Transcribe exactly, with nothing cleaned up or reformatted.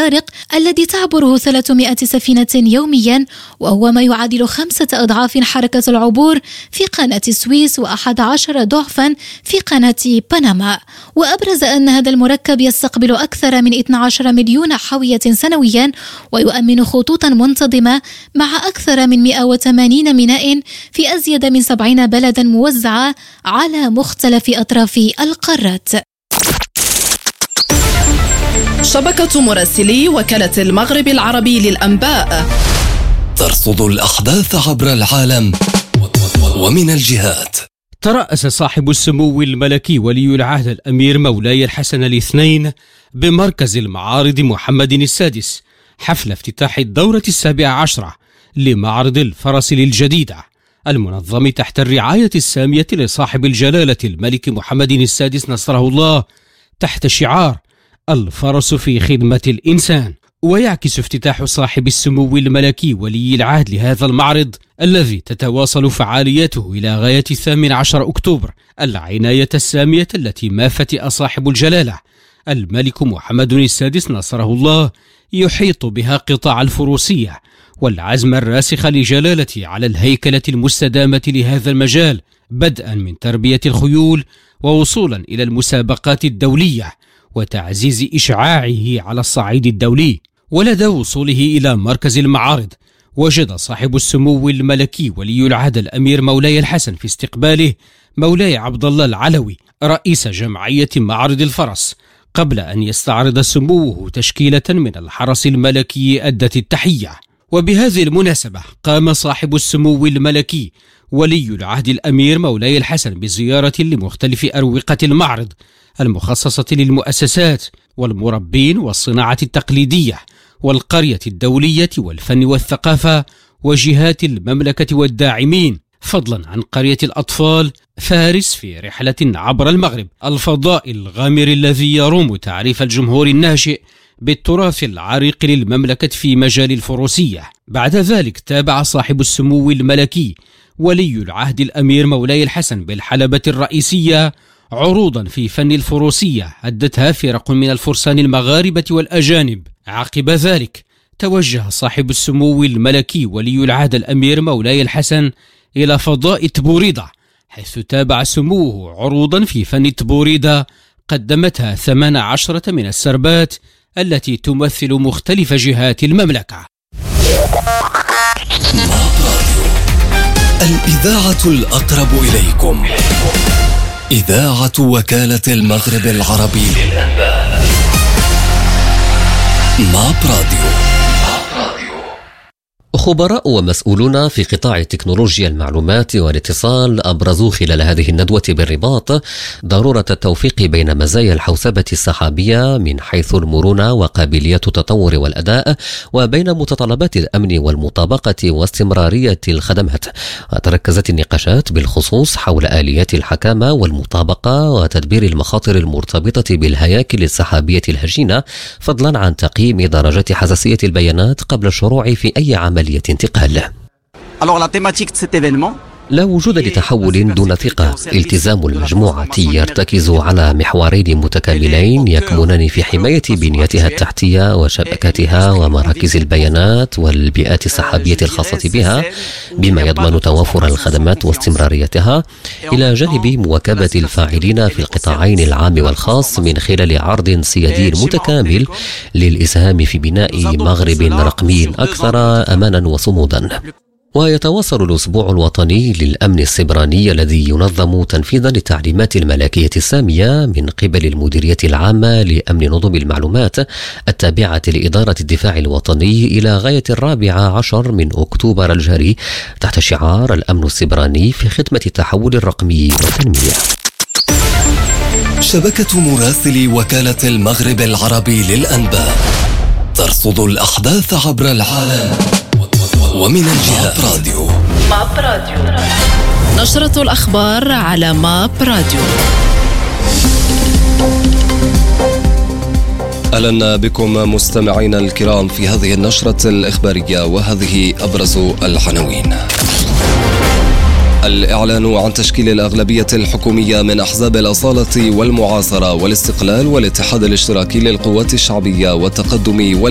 طارق الذي تعبره ثلاثمائة سفينة يوميا، وهو ما يعادل خمسة أضعاف حركة العبور في قناة السويس وأحد عشر ضعفا في قناة بنما. وأبرز أن هذا المركب يستقبل أكثر من اثني عشر مليون حاوية سنويا، ويؤمن خطوطا منتظمة مع أكثر من مئة وثمانين ميناء في أزيد من سبعين بلدا موزعة على مختلف أطراف القارات. شبكة مراسلي وكالة المغرب العربي للأنباء ترصد الأحداث عبر العالم ومن الجهات. ترأس صاحب السمو الملكي ولي العهد الأمير مولاي الحسن الاثنين بمركز المعارض محمد السادس حفل افتتاح الدورة السابعة عشرة لمعرض الفرس الجديدة المنظم تحت الرعاية السامية لصاحب الجلالة الملك محمد السادس نصره الله تحت شعار الفرس في خدمة الإنسان. ويعكس افتتاح صاحب السمو الملكي ولي العهد لهذا المعرض الذي تتواصل فعالياته إلى غاية الثامن عشر أكتوبر العناية السامية التي ما فتئ صاحب الجلالة الملك محمد السادس نصره الله يحيط بها قطاع الفروسية والعزم الراسخ لجلالته على الهيكلة المستدامة لهذا المجال، بدءا من تربية الخيول ووصولا إلى المسابقات الدولية وتعزيز إشعاعه على الصعيد الدولي. ولدى وصوله إلى مركز المعارض وجد صاحب السمو الملكي ولي العهد الأمير مولاي الحسن في استقباله مولاي عبد الله العلوي رئيس جمعية معرض الفرس، قبل أن يستعرض سموه تشكيلة من الحرس الملكي أدت التحية. وبهذه المناسبة قام صاحب السمو الملكي ولي العهد الأمير مولاي الحسن بزيارة لمختلف أروقة المعرض المخصصة للمؤسسات والمربين والصناعة التقليدية والقرية الدولية والفن والثقافة وجهات المملكة والداعمين، فضلا عن قرية الأطفال فارس في رحلة عبر المغرب، الفضاء الغامر الذي يروم تعريف الجمهور الناشئ بالتراث العريق للمملكة في مجال الفروسية. بعد ذلك تابع صاحب السمو الملكي ولي العهد الأمير مولاي الحسن بالحلبة الرئيسية عروضا في فن الفروسية أدتها فرق من الفرسان المغاربة والأجانب. عقب ذلك توجه صاحب السمو الملكي ولي العهد الأمير مولاي الحسن إلى فضاء تبوريدة، حيث تابع سموه عروضا في فن تبوريدة قدمتها ثمان عشرة من السربات التي تمثل مختلف جهات المملكة. الإذاعة الأقرب إليكم، إذاعة وكالة المغرب العربي للأنباء. ماب راديو. خبراء ومسؤولون في قطاع تكنولوجيا المعلومات والاتصال أبرزوا خلال هذه الندوة بالرباط ضرورة التوفيق بين مزايا الحوسبة السحابية من حيث المرونة وقابلية التطور والأداء، وبين متطلبات الأمن والمطابقة واستمرارية الخدمات. وتركزت النقاشات بالخصوص حول آليات الحكامة والمطابقة وتدبير المخاطر المرتبطة بالهياكل السحابية الهشينة، فضلا عن تقييم درجة حساسية البيانات قبل الشروع في أي عملية انتقال. لا وجود لتحول دون ثقة. التزام المجموعة يرتكز على محورين متكاملين يكمنان في حماية بنيتها التحتية وشبكاتها ومراكز البيانات والبيئات السحابية الخاصة بها، بما يضمن توافر الخدمات واستمراريتها، إلى جانب مواكبة الفاعلين في القطاعين العام والخاص من خلال عرض سيادي متكامل للإسهام في بناء مغرب رقمي أكثر أمانا وصمودا. ويتواصل الأسبوع الوطني للأمن السيبراني الذي ينظم تنفيذا للتعليمات الملكية السامية من قبل المديرية العامة لأمن نظم المعلومات التابعة لإدارة الدفاع الوطني إلى غاية الرابع عشر من أكتوبر الجاري، تحت شعار الأمن السيبراني في خدمة التحول الرقمي والتنمية. شبكة مراسلي وكالة المغرب العربي للأنباء ترصد الأحداث عبر العالم ومن الجهات. راديو ماب راديو، نشرة الأخبار على ماب راديو. أهلا بكم مستمعينا الكرام في هذه النشرة الإخبارية، وهذه أبرز العناوين. الإعلان عن تشكيل الأغلبية الحكومية من أحزاب الأصالة والمعاصرة والاستقلال والاتحاد الاشتراكي للقوات الشعبية والتقدم